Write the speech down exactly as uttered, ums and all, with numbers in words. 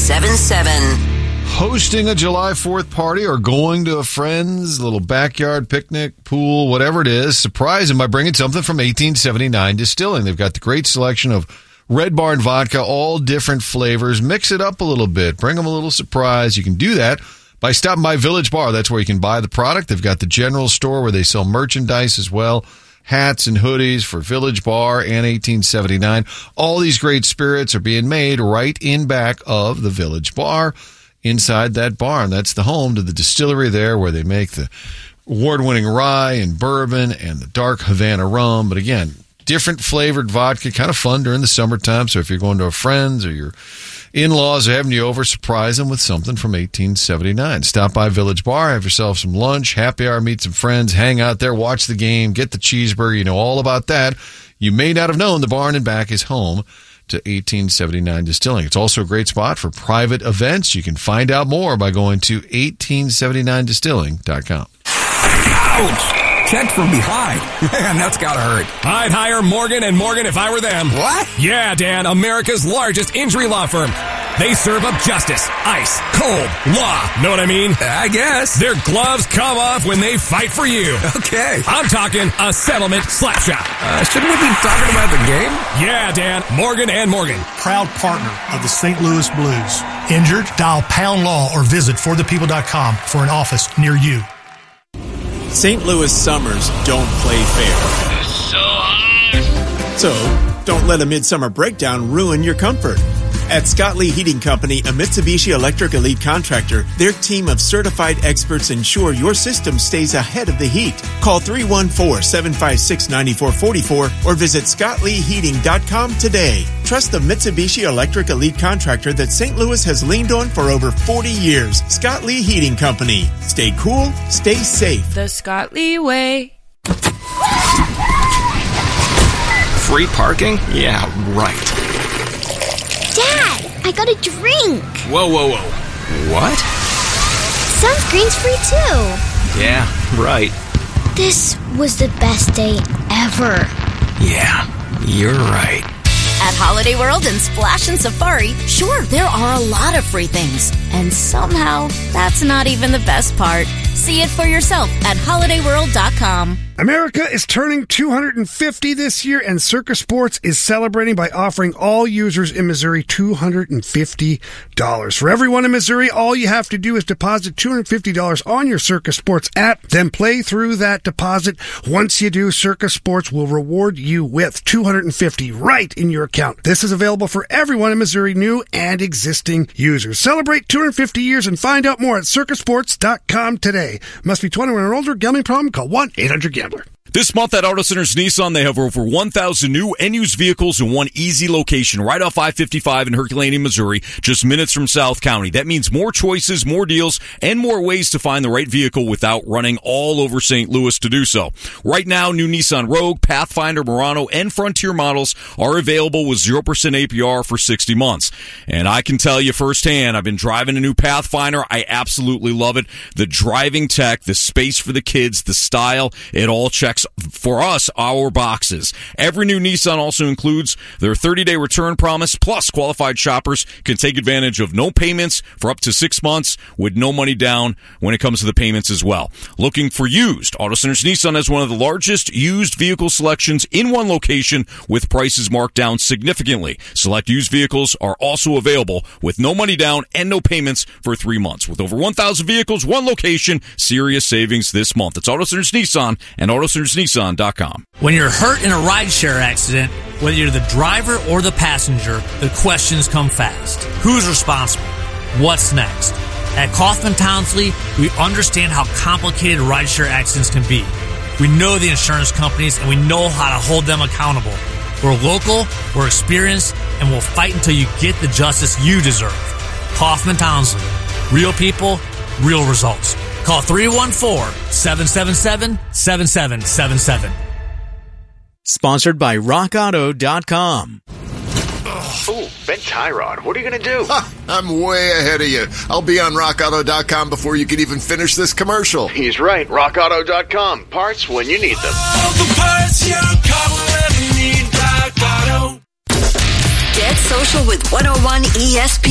seven seven. Hosting a July fourth party or going to a friend's little backyard picnic, pool, whatever it is, surprise them by bringing something from eighteen seventy-nine Distilling. They've got the great selection of Red Barn vodka, all different flavors. Mix it up a little bit. Bring them a little surprise. You can do that by stopping by Village Bar. That's where you can buy the product. They've got the general store where they sell merchandise as well. Hats and hoodies for Village Bar and eighteen seventy-nine. All these great spirits are being made right in back of the Village Bar inside that barn. That's the home to the distillery there where they make the award-winning rye and bourbon and the dark Havana rum. But again, different flavored vodka, kind of fun during the summertime. So if you're going to a friend's or your in-laws are having you over, surprise them with something from eighteen seventy-nine. Stop by Village Bar, have yourself some lunch, happy hour, meet some friends, hang out there, watch the game, get the cheeseburger. You know all about that. You may not have known the barn and back is home to eighteen seventy-nine Distilling. It's also a great spot for private events. You can find out more by going to eighteen seventy-nine distilling dot com. Ouch! Checked from behind. Man, that's gotta hurt. I'd hire Morgan and Morgan if I were them. What? Yeah, Dan, America's largest injury law firm. They serve up justice, ice, cold, law. Know what I mean? I guess. Their gloves come off when they fight for you. Okay. I'm talking a settlement slap shot. Uh, shouldn't we be talking about the game? Yeah, Dan, Morgan and Morgan. Proud partner of the Saint Louis Blues. Injured? Dial Pound Law or visit for the people dot com for an office near you. Saint Louis summers don't play fair. It's so hot. So, don't let a midsummer breakdown ruin your comfort. At Scott Lee Heating Company, a Mitsubishi Electric Elite contractor, their team of certified experts ensure your system stays ahead of the heat. Call three one four, seven five six, nine four four four or visit scott lee heating dot com today. Trust the Mitsubishi Electric Elite contractor that Saint Louis has leaned on for over forty years. Scott Lee Heating Company. Stay cool, stay safe. The Scott Lee way. Free parking? Yeah, right. Dad, I got a drink. Whoa, whoa, whoa. What? Sunscreen's free too. Yeah, right. This was the best day ever. Yeah, you're right. At Holiday World and Splash and Safari, sure, there are a lot of free things. And somehow, that's not even the best part. See it for yourself at holiday world dot com. America is turning two hundred fifty this year, and Circa Sports is celebrating by offering all users in Missouri two hundred fifty dollars. For everyone in Missouri, all you have to do is deposit two hundred fifty dollars on your Circa Sports app, then play through that deposit. Once you do, Circa Sports will reward you with two hundred fifty dollars right in your account. This is available for everyone in Missouri, new and existing users. Celebrate two hundred fifty years and find out more at circa sports dot com today. Must be twenty-one or older. Gambling problem? Call one eight hundred gambler. This month at Auto Centers Nissan, they have over one thousand new and used vehicles in one easy location right off I fifty-five in Herculaneum, Missouri, just minutes from South County. That means more choices, more deals, and more ways to find the right vehicle without running all over Saint Louis to do so. Right now, new Nissan Rogue, Pathfinder, Murano, and Frontier models are available with zero percent A P R for sixty months. And I can tell you firsthand, I've been driving a new Pathfinder. I absolutely love it. The driving tech, the space for the kids, the style, it all checks for us, our boxes. Every new Nissan also includes their thirty-day return promise, plus qualified shoppers can take advantage of no payments for up to six months with no money down when it comes to the payments as well. Looking for used? Auto Centers Nissan has one of the largest used vehicle selections in one location with prices marked down significantly. Select used vehicles are also available with no money down and no payments for three months. With over one thousand vehicles, one location, serious savings this month. It's Auto Centers Nissan and auto centers nissan dot com. When you're hurt in a rideshare accident, whether you're the driver or the passenger, the questions come fast. Who's responsible? What's next? At Kaufman Townsley, we understand how complicated rideshare accidents can be. We know the insurance companies, and we know how to hold them accountable. We're local, we're experienced, and we'll fight until you get the justice you deserve. Kaufman Townsley. Real people, real results. Call three one four, seven seven seven, seven seven seven seven. Sponsored by rock auto dot com. Ooh, bent tie rod. What are you going to do? Ha, I'm way ahead of you. I'll be on rock auto dot com before you can even finish this commercial. He's right. rock auto dot com. Parts when you need them. All the parts your car will ever need. Rock Auto. Get social with one oh one E S P